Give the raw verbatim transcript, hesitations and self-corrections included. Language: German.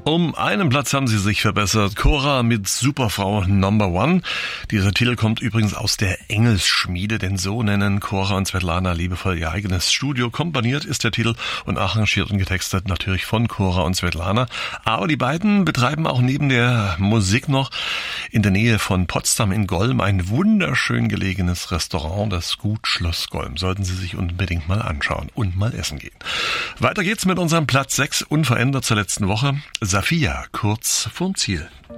Um einen Platz haben sie sich verbessert. Cora mit Superfrau Number One. Dieser Titel kommt übrigens aus der Engelsschmiede, denn so nennen Cora und Svetlana liebevoll ihr eigenes Studio. Komponiert ist der Titel und arrangiert und getextet natürlich von Cora und Svetlana. Aber die beiden betreiben auch neben der Musik noch in der Nähe von Potsdam in Golm ein wunderschön gelegenes Restaurant, das Gut Schloss Golm. Sollten Sie sich unbedingt mal anschauen und mal essen gehen. Weiter geht's mit unserem Platz sechs, unverändert zur letzten Woche. Safia, kurz vorm Ziel.